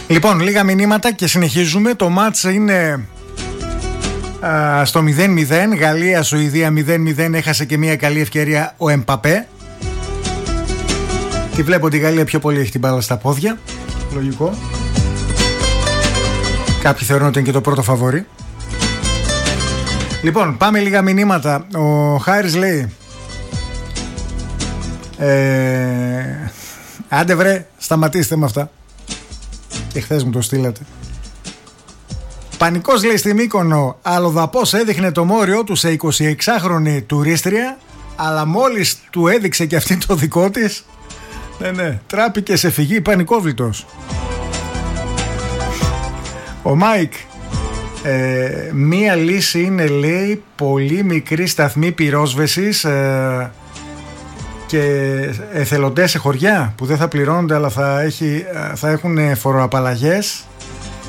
Λοιπόν, λίγα μηνύματα και συνεχίζουμε. Το μάτς είναι στο 0-0. Γαλλία-Σουηδία 0-0. Έχασε και μια καλή ευκαιρία ο Εμπαπέ. Τη βλέπω ότι η Γαλλία πιο πολύ έχει την μπάλα στα πόδια. Λογικό. Κάποιοι θεωρούν ότι είναι και το πρώτο φαβορί. Λοιπόν, πάμε λίγα μηνύματα. Ο Χάρης λέει άντε βρε, σταματήστε με αυτά. Και χθες μου το στείλατε. Πανικός, λέει, στη Μύκονο. Αλλοδαπός έδειχνε το μόριό του σε 26χρονη τουρίστρια, αλλά μόλις του έδειξε και αυτή το δικό της, ναι, τράπηκε σε φυγή πανικόβλητος. Ο Μάικ, μία λύση είναι, λέει, πολύ μικρή σταθμή πυρόσβεσης και εθελοντές σε χωριά που δεν θα πληρώνονται, αλλά θα έχουν φοροαπαλλαγές.